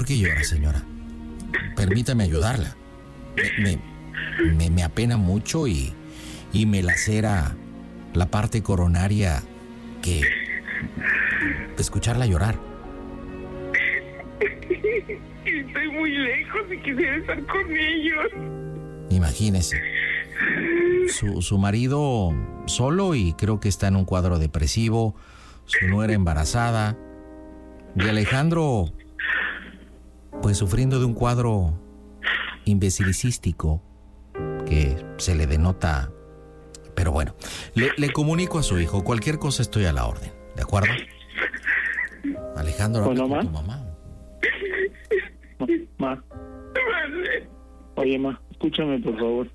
qué llora, señora? Permítame ayudarla. Me apena mucho y me lacera la parte coronaria que escucharla llorar. Estoy muy lejos y quisiera estar con ellos. Imagínese. Su marido solo y creo que está en un cuadro depresivo, su nuera embarazada y Alejandro pues sufriendo de un cuadro imbecilicístico que se le denota. Pero bueno, le comunico a su hijo, cualquier cosa estoy a la orden, ¿de acuerdo? Alejandro, habla con tu mamá. Ma. Oye, ma, escúchame, por favor.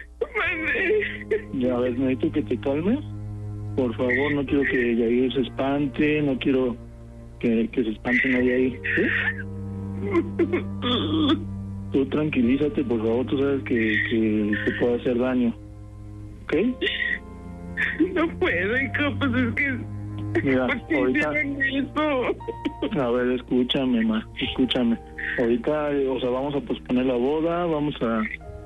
Ya ves, necesito que te calmes. Por favor, no quiero que Yair se espante, no quiero que se espante nadie ahí. ¿Sí? Tú tranquilízate, por favor, tú sabes que te puede hacer daño. ¿Ok? No puedo, hijo, pues es que... Mira, ¿por qué ahorita... hicieron eso? A ver, escúchame, ma, escúchame. Ahorita, o sea, vamos a posponer la boda, vamos a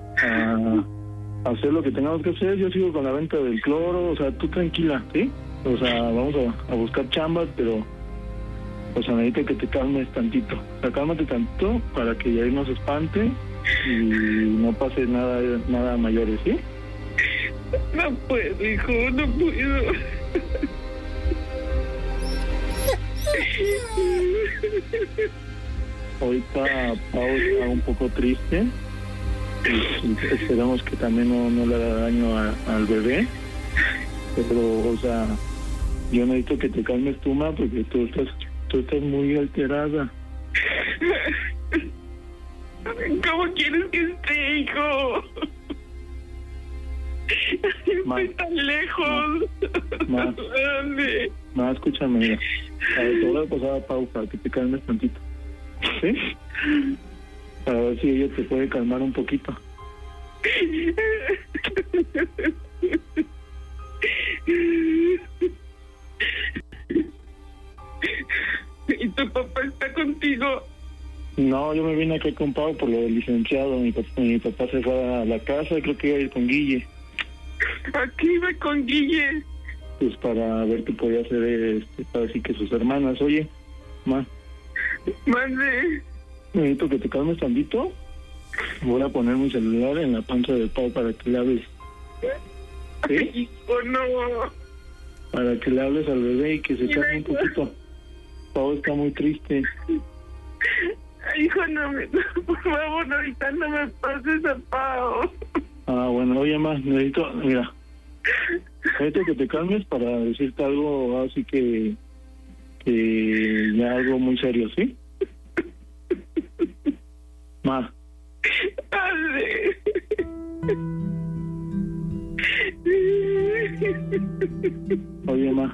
hacer lo que tengamos que hacer. Yo sigo con la venta del cloro, o sea, tú tranquila, ¿sí? O sea, vamos a buscar chambas, pero... O sea, necesito que te calmes tantito. O sea, cálmate tantito para que Yair no se espante y no pase nada mayores, ¿sí? No puedo, hijo, no puedo. Ahorita Pau está un poco triste y esperamos que también no le haga daño al bebé, pero, o sea, yo necesito que te calmes tú, ma, porque tú estás muy alterada. ¿Cómo quieres que esté, hijo? Estoy tan lejos. Ma, escúchame, mira. A ver, te voy a pasar a Pau para que te calmes tantito. ¿Sí? Para ver si ella te puede calmar un poquito. ¿Y tu papá está contigo? No, yo me vine aquí con Pau por lo del licenciado. Mi papá se fue a la casa, creo que iba a ir con Guille. Aquí iba con Guille. Pues para ver qué podía hacer, para decir que sus hermanas. Oye, ma. Mande. Necesito que te calmes tantito. Voy a poner mi celular en la panza de Pau para que le hables. ¿Sí? Hijo, no. Para que le hables al bebé y que se calme un poquito. Pau está muy triste. Hijo, no, por favor, ahorita no me pases a Pau. Ah, bueno, oye, ma, necesito que te calmes para decirte algo así que ya algo muy serio, ¿sí? Ma. Padre. Oye, ma.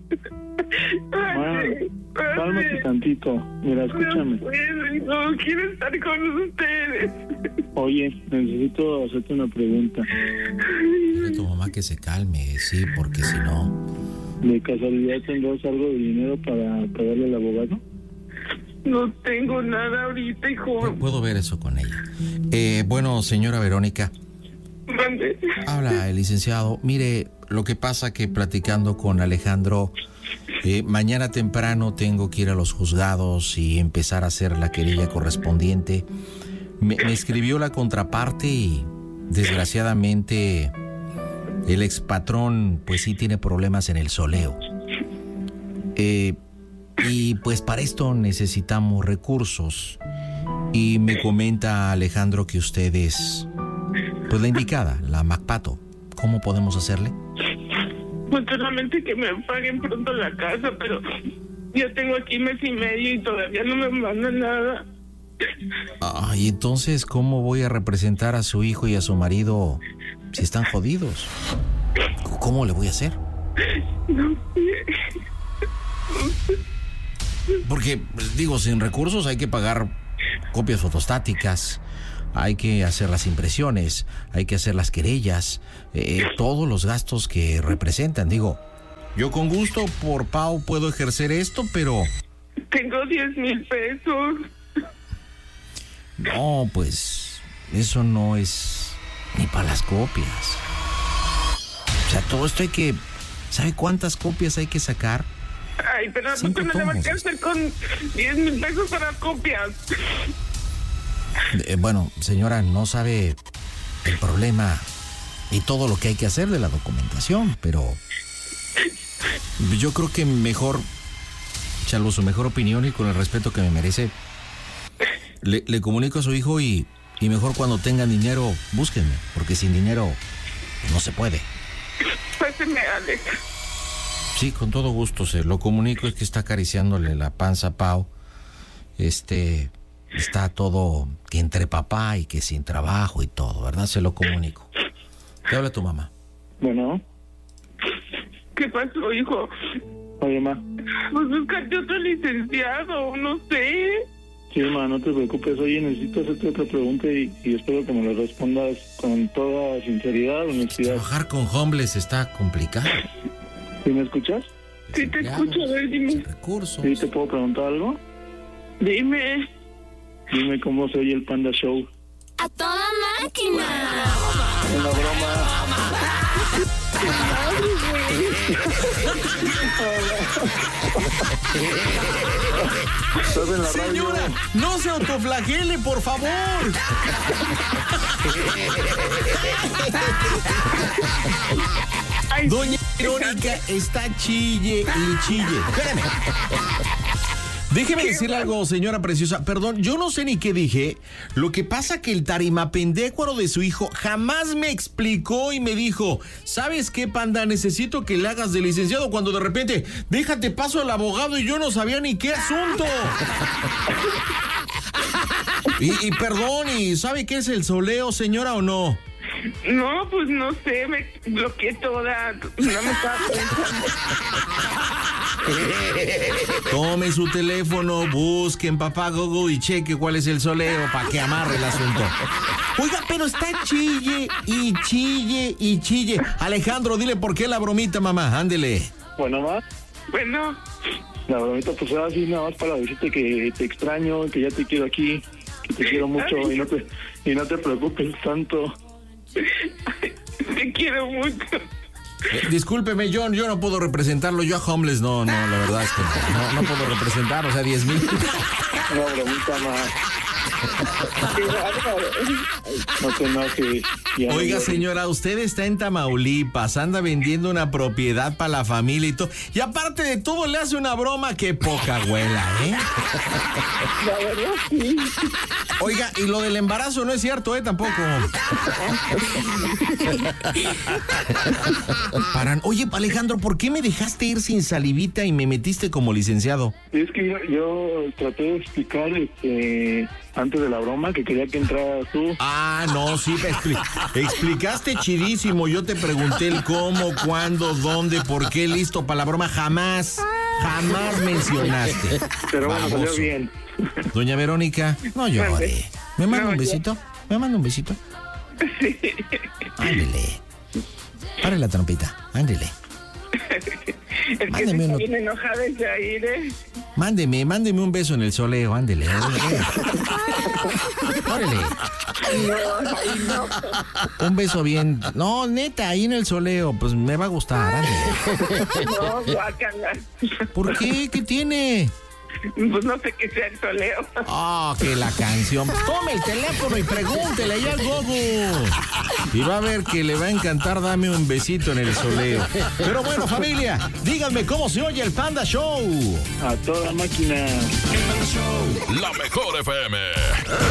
Ma, cálmate tantito. Mira, escúchame. No quiero estar con ustedes. Oye, necesito hacerte una pregunta. Dile a tu mamá que se calme, sí, porque si no... ¿De casualidad tendrás algo de dinero para pagarle al abogado? No tengo nada ahorita, hijo. Puedo ver eso con ella. Bueno, señora Verónica. Mande. Habla el licenciado. Mire, lo que pasa que platicando con Alejandro, mañana temprano tengo que ir a los juzgados y empezar a hacer la querella correspondiente. Me escribió la contraparte y desgraciadamente el expatrón pues sí tiene problemas en el soleo. Y pues para esto necesitamos recursos. Y me comenta Alejandro que usted es pues la indicada, la MacPato. ¿Cómo podemos hacerle? Pues solamente que me paguen pronto la casa, pero ya tengo aquí mes y medio y todavía no me mandan nada. Y entonces, ¿cómo voy a representar a su hijo y a su marido si están jodidos? ¿Cómo le voy a hacer? No sé. Porque, digo, sin recursos hay que pagar copias fotostáticas, hay que hacer las impresiones, hay que hacer las querellas, todos los gastos que representan. Digo, yo con gusto por Pau puedo ejercer esto, pero... Tengo 10,000 pesos. No, pues eso no es ni para las copias. O sea, todo esto hay que... ¿Sabe cuántas copias hay que sacar? Ay, pero ¿a poco no le va a alcanzar con 10,000 pesos para copias? Bueno, señora, no sabe el problema y todo lo que hay que hacer de la documentación, pero yo creo que mejor, salvo su mejor opinión y con el respeto que me merece, le comunico a su hijo y mejor cuando tengan dinero, búsquenme, porque sin dinero no se puede. Páseme, Alex. Sí, con todo gusto se lo comunico, es que está acariciándole la panza a Pau. Está todo que entre papá y que sin trabajo y todo, ¿verdad? Se lo comunico. ¿Qué habla tu mamá? Bueno. ¿Qué pasó, hijo? Oye, ma. Pues búscate otro licenciado, no sé. Sí, ma, no te preocupes. Oye, necesito hacerte otra pregunta y espero que me lo respondas con toda sinceridad, honestidad. Trabajar con homeless está complicado. ¿Sí me escuchas? Sí, te escucho, a ver, dime. Recursos. ¿Sí te puedo preguntar algo? Dime. Dime cómo se oye el Panda Show. ¡A toda máquina! Una broma. ¿Estás en la radio? Señora, no se autoflagele, por favor. Ay, Doña Verónica está chille y chille. Espérame. Déjeme decirle algo, señora preciosa. Perdón, yo no sé ni qué dije. Lo que pasa que el tarimapendécuaro de su hijo jamás me explicó y me dijo, ¿sabes qué, Panda? Necesito que le hagas de licenciado, cuando de repente, déjate paso al abogado y yo no sabía ni qué asunto. Y perdón, ¿y sabe qué es el soleo, señora, o no? no, pues no sé, me bloqueé toda. No me estaba pensando. Tome su teléfono, busque en papá Google y cheque cuál es el soleo para que amarre el asunto. Oiga, pero está chille y chille y chille. Alejandro, dile por qué la bromita, mamá, ándele. Bueno, ma. Bueno, La bromita pues era así nada más para decirte que te extraño, que ya te quiero aquí, que te quiero mucho y no te preocupes tanto. te quiero mucho. Discúlpeme, John, yo no puedo representarlo. Yo a homeless no, la verdad es que no puedo representar, o sea, 10,000. Una bromita más. No te enojes. Oiga, señora, usted está en Tamaulipas, anda vendiendo una propiedad para la familia y todo. Y aparte de todo, le hace una broma que poca abuela, ¿eh? La verdad, sí. Oiga, y lo del embarazo no es cierto, tampoco. Oye, Alejandro, ¿por qué me dejaste ir sin salivita y me metiste como licenciado? Es que yo traté de explicar antes de la broma que quería que entraras tú. Ah, no, sí, explicaste chidísimo. Yo te pregunté el cómo, cuándo, dónde, por qué, listo para la broma. Jamás mencionaste. Pero bueno, Baboso. salió bien. Doña Verónica, no llore. ¿Me manda un besito? ¿Me manda un besito? Sí. Ándele. Pare la trompita, ándele. Es que Mándeme está uno. bien enojada el Jair, ¿eh? Mándeme un beso en el soleo, ándele. Órale. No. Un beso bien. No, neta, ahí en el soleo, pues me va a gustar, ándele. No, guácala. ¿Por qué? ¿Qué tiene? Pues no sé qué sea el soleo. Ah, que la canción. Tome el teléfono y pregúntele ahí al Gogo. Y va a ver que le va a encantar. Dame un besito en el soleo. Pero bueno, familia, díganme cómo se oye el Panda Show. A toda máquina. La mejor FM.